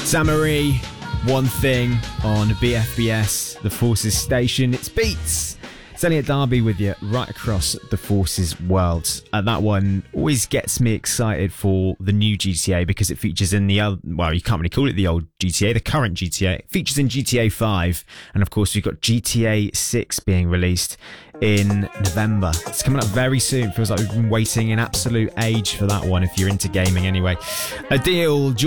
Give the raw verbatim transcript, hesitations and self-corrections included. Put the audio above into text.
Samarie, One Thing on B F B S, the Forces station. It's Beats. It's Elliot Darby with you right across the Forces world. And that one always gets me excited for the new G T A because it features in the other, well, you can't really call it the old G T A, the current G T A. It features in G T A five. And of course, we've got G T A six being released in November. It's coming up very soon. Feels like we've been waiting an absolute age for that one if you're into gaming anyway. Adele,